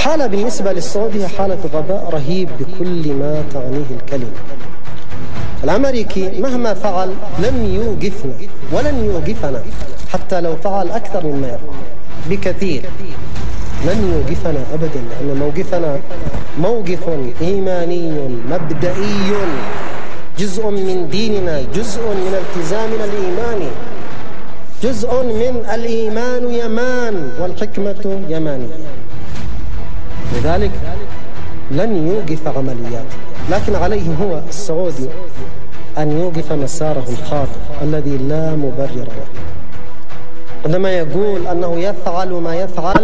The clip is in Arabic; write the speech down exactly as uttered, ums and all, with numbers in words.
الحالة بالنسبة للسعودية هي حالة غباء رهيب بكل ما تعنيه الكلمة. الأمريكي مهما فعل لم يوقفنا ولن يوقفنا، حتى لو فعل أكثر مما يفعل بكثير لن يوقفنا أبدا، لأن موقفنا موقف إيماني مبدئي، جزء من ديننا، جزء من التزامنا الإيماني، جزء من الإيمان يمان والحكمة يمانية. لذلك لن يوقف عملياته، لكن عليه هو السعودي أن يوقف مساره الخاطئ الذي لا مبرر له. عندما يقول أنه يفعل ما يفعل